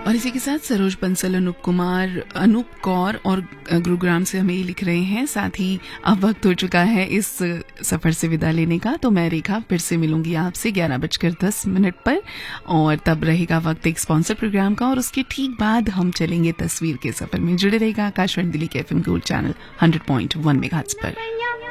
और इसी के साथ सरोज बंसल, अनूप कौर और गुरुग्राम से हमें लिख रहे हैं। साथ ही अब वक्त हो चुका है इस सफर से विदा लेने का, तो मैं रेखा फिर से मिलूंगी आपसे 11:10 पर, और तब रहेगा वक्त एक स्पॉन्सर प्रोग्राम का, और उसके ठीक बाद हम चलेंगे तस्वीर के सफर में। जुड़े रहेगा आकाशवाणी दिल्ली के FM गोल्ड चैनल 100.1 मेगाहर्ट्ज पर।